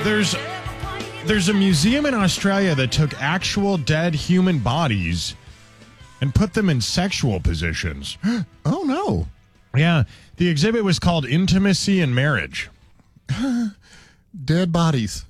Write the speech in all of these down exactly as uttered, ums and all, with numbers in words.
there's there's a museum in Australia that took actual dead human bodies and put them in sexual positions. Oh, no. Yeah, the exhibit was called Intimacy and Marriage. Dead bodies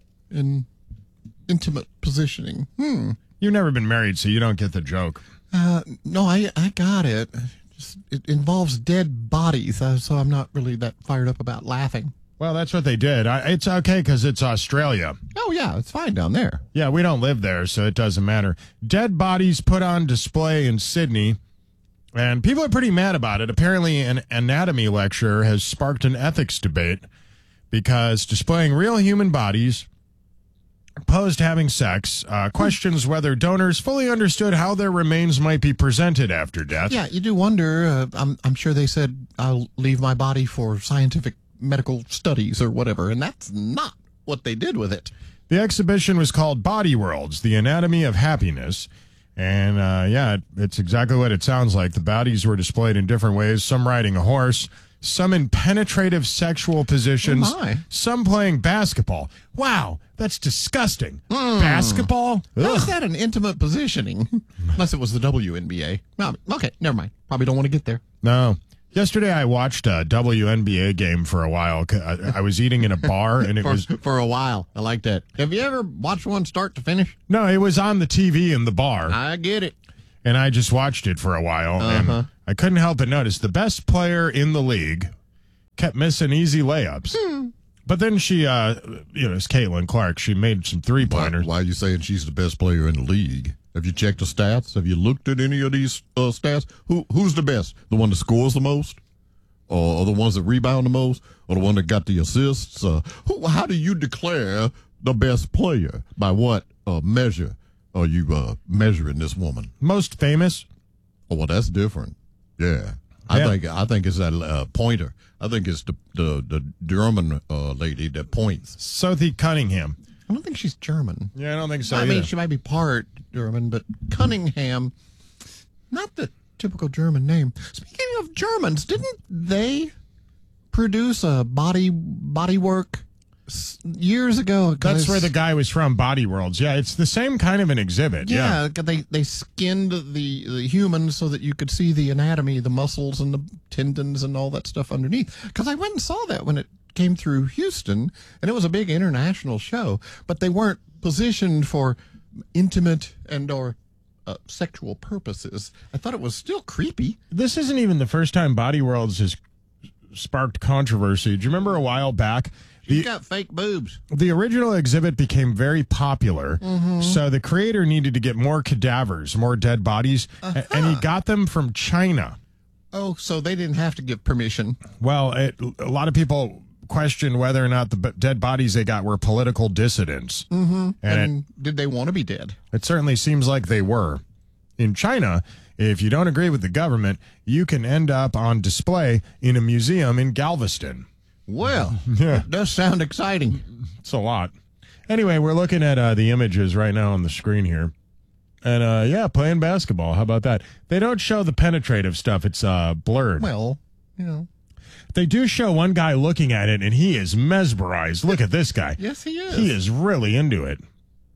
in intimate positioning. Hmm. You've never been married, so you don't get the joke. Uh, no, I I got it. Just, it involves dead bodies, uh, so I'm not really that fired up about laughing. Well, that's what they did. I, it's okay because it's Australia. Oh, yeah, it's fine down there. Yeah, we don't live there, so it doesn't matter. Dead bodies put on display in Sydney, and people are pretty mad about it. Apparently, an anatomy lecture has sparked an ethics debate because displaying real human bodies opposed having sex uh, questions whether donors fully understood how their remains might be presented after death. Yeah, you do wonder. Uh, I'm, I'm sure they said, I'll leave my body for scientific medical studies or whatever, and that's not what they did with it. The exhibition was called Body Worlds, The Anatomy of Happiness. And, uh, yeah, it, it's exactly what it sounds like. The bodies were displayed in different ways, some riding a horse, some in penetrative sexual positions, Oh, my. some playing basketball. Wow, that's disgusting. Mm. Basketball? How is Ugh. that an intimate positioning? Unless it was the W N B A. Well, okay, never mind. Probably don't want to get there. No. Yesterday I watched a W N B A game for a while. I, I was eating in a bar, and it for, was... for a while. I like that. Have you ever watched one start to finish? No, it was on the T V in the bar. I get it. And I just watched it for a while, Uh-huh. and I couldn't help but notice the best player in the league kept missing easy layups. Hmm. But then she, uh, you know, it's Caitlin Clark. She made some three Why, pointers. why are you saying she's the best player in the league? Have you checked the stats? Have you looked at any of these uh, stats? Who Who's the best? The one that scores the most? Or, or the ones that rebound the most? Or the one that got the assists? Uh, who, how do you declare the best player? By what uh, measure are you uh, measuring this woman? Most famous? Oh, well, that's different. Yeah. I Yeah. think I think it's that uh, pointer. I think it's the the, the German uh, lady that points. Sophie Cunningham. I don't think she's German. Yeah, I don't think so I either. mean, she might be part German, but Cunningham, not the typical German name. Speaking of Germans, didn't they produce a body body work s- years ago? That's where the guy was from, Body Worlds. Yeah, it's the same kind of an exhibit. Yeah. Yeah, they they skinned the the humans so that you could see the anatomy, the muscles and the tendons and all that stuff underneath. Because I went and saw that when it came through Houston, and it was a big international show, but they weren't positioned for intimate and or uh, sexual purposes. I thought it was still creepy. This isn't even the first time Body Worlds has sparked controversy. Do you remember a while back? You The, got fake boobs. the original exhibit became very popular, so the creator needed to get more cadavers, more dead bodies, a- and he got them from China. Oh, so they didn't have to give permission. Well, it, a lot of people question whether or not the b- dead bodies they got were political dissidents. Mm-hmm. And, And did they want to be dead? it, it certainly seems like they were. In China, if you don't agree with the government, you can end up on display in a museum in Galveston. Well, Yeah. it does sound exciting. It's a lot. Anyway, we're looking at uh, the images right now on the screen here. And, uh, yeah, playing basketball. How about that? They don't show the penetrative stuff. It's uh, blurred. Well, you know. They do show one guy looking at it, and he is mesmerized. Look at this guy. Yes, he is. He is really into it.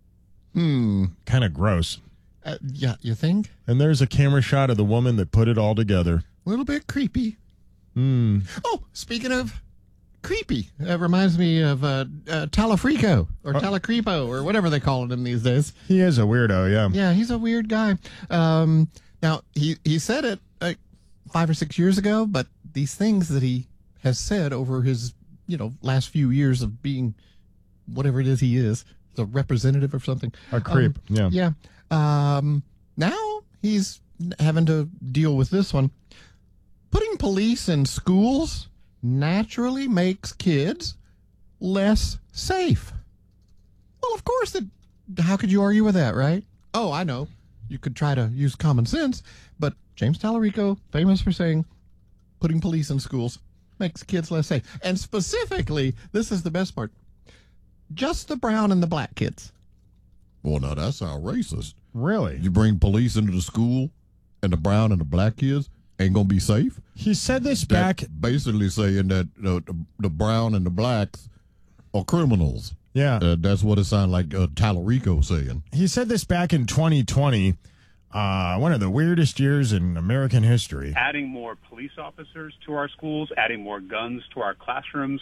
Hmm. Kind of gross. Uh, yeah, you think? And there's a camera shot of the woman that put it all together. A little bit creepy. Hmm. Oh, speaking of creepy, that reminds me of uh, uh, Talafrico or Talacrepo or whatever they call him these days. He is a weirdo, yeah. Yeah, he's a weird guy. Um, now, he, he said it like five or six years ago, but these things that he has said over his, you know, last few years of being whatever it is he is, the representative or something. A creep, Um, yeah. Yeah. Um, now he's having to deal with this one. Putting police in schools naturally makes kids less safe. Well, of course, it, how could you argue with that, right? Oh, I know. You could try to use common sense, but James Talarico, famous for saying putting police in schools makes kids less safe. And specifically, this is the best part, just the brown and the black kids. Well, now that's how racist. Really? You bring police into the school, and the brown and the black kids ain't gonna be safe. He said this That back. basically saying that the, the the brown and the blacks are criminals. Yeah. Uh, that's what it sounded like uh, Tallarico saying. He said this back in twenty twenty, uh, one of the weirdest years in American history. Adding more police officers to our schools, adding more guns to our classrooms,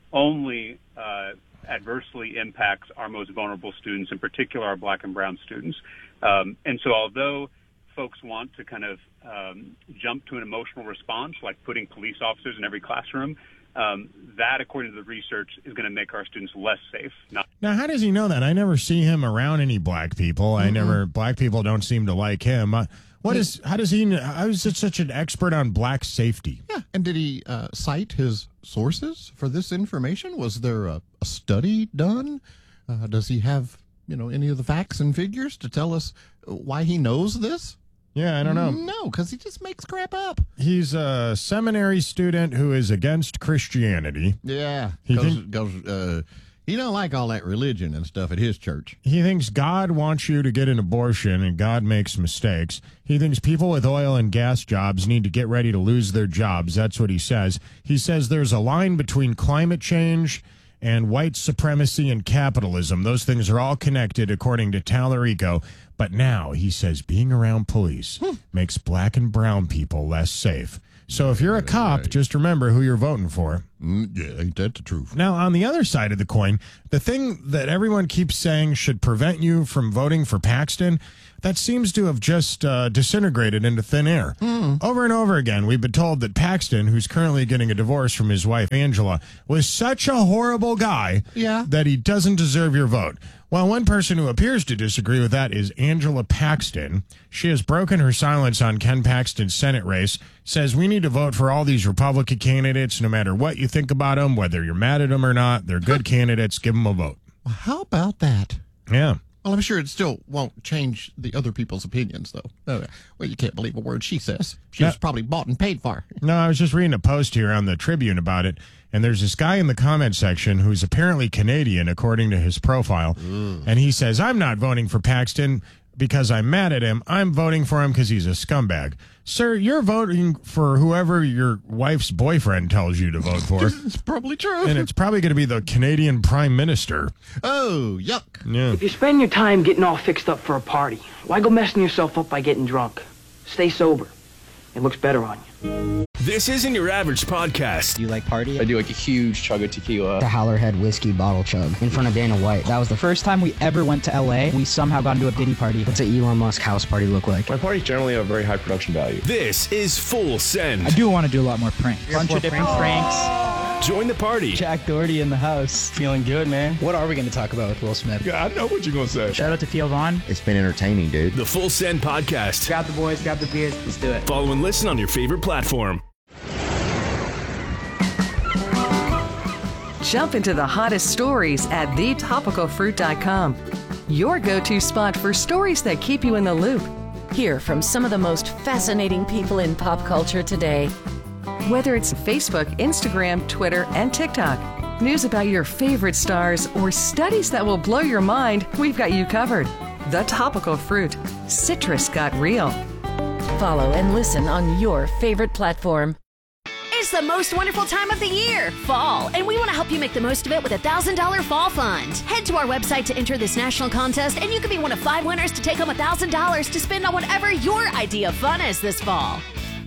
only uh, adversely impacts our most vulnerable students, in particular our black and brown students. Um, and so although folks want to kind of um, jump to an emotional response, like putting police officers in every classroom, um, that, according to the research, is going to make our students less safe. Not- now, how does he know that? I never see him around any black people. I never, black people don't seem to like him. Uh, what is, how does he, how is it such an expert on black safety? Yeah, and did he uh, cite his sources for this information? Was there a, a study done? Uh, does he have, you know, any of the facts and figures to tell us why he knows this? Yeah, I don't know. No, because he just makes crap up. He's a seminary student who is against Christianity. Yeah, He because think- uh, he don't like all that religion and stuff at his church. He thinks God wants you to get an abortion and God makes mistakes. He thinks people with oil and gas jobs need to get ready to lose their jobs. That's what he says. He says there's a line between climate change and white supremacy and capitalism. Those things are all connected, according to Tallarico. But now, he says, being around police hmm. makes black and brown people less safe. So if you're a cop, right. just remember who you're voting for. Mm, yeah, ain't that the truth? Now, on the other side of the coin, the thing that everyone keeps saying should prevent you from voting for Paxton, that seems to have just uh, disintegrated into thin air. Mm. Over and over again, we've been told that Paxton, who's currently getting a divorce from his wife, Angela, was such a horrible guy yeah. that he doesn't deserve your vote. Well, one person who appears to disagree with that is Angela Paxton. She has broken her silence on Ken Paxton's Senate race, says we need to vote for all these Republican candidates, no matter what you think about them, whether you're mad at them or not. They're good candidates. Give them a vote. Well, how about that? Yeah. Well, I'm sure it still won't change the other people's opinions, though. Oh, well, you can't believe a word she says. She No. was probably bought and paid for. No, I was just reading a post here on the Tribune about it, and there's this guy in the comment section who's apparently Canadian, according to his profile, and he says, I'm not voting for Paxton because I'm mad at him. I'm voting for him because he's a scumbag. Sir, you're voting for whoever your wife's boyfriend tells you to vote for. It's probably true. And it's probably going to be the Canadian Prime Minister. Oh, yuck. Yeah. If you spend your time getting all fixed up for a party, why go messing yourself up by getting drunk? Stay sober. It looks better on you. This isn't your average podcast. Do you like party? I do like a huge chug of tequila. The Howlerhead whiskey bottle chug in front of Dana White. That was the first time we ever went to L A. We somehow got into a Diddy party. What's an Elon Musk house party look like? My parties generally have very high production value. This is Full Send. I do want to do a lot more pranks. Bunch of different pranks. Join the party. Jack Doherty in the house. Feeling good, man. What are we going to talk about with Will Smith? Yeah, I know what you're going to say. Shout out to Theo Vaughn. It's been entertaining, dude. The Full Send podcast. Grab the boys, grab the beers, let's do it. Follow and listen on your favorite platform. Jump into the hottest stories at the topical fruit dot com. Your go-to spot for stories that keep you in the loop. Hear from some of the most fascinating people in pop culture today. Whether it's Facebook, Instagram, Twitter, and TikTok, news about your favorite stars, or studies that will blow your mind, we've got you covered. The Topical Fruit. Citrus got real. Follow and listen on your favorite platform. It's the most wonderful time of the year, fall, and we want to help you make the most of it with a one thousand dollars Fall Fund. Head to our website to enter this national contest, and you could be one of five winners to take home one thousand dollars to spend on whatever your idea of fun is this fall.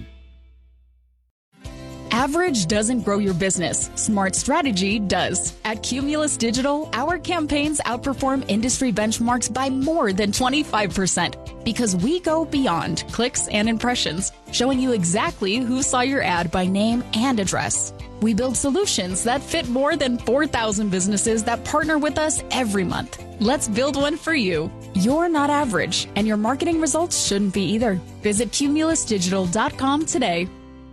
Average doesn't grow your business. Smart strategy does. At Cumulus Digital, our campaigns outperform industry benchmarks by more than twenty-five percent because we go beyond clicks and impressions, showing you exactly who saw your ad by name and address. We build solutions that fit more than four thousand businesses that partner with us every month. Let's build one for you. You're not average, and your marketing results shouldn't be either. Visit cumulus digital dot com today.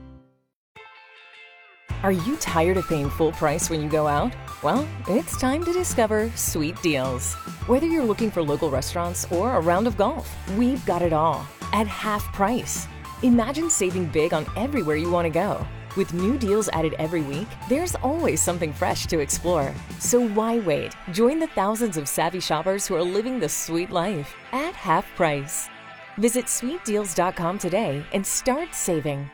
Are you tired of paying full price when you go out? Well, it's time to discover Sweet Deals. Whether you're looking for local restaurants or a round of golf, we've got it all at half price. Imagine saving big on everywhere you want to go. With new deals added every week, there's always something fresh to explore. So why wait? Join the thousands of savvy shoppers who are living the sweet life at half price. Visit sweet deals dot com today and start saving.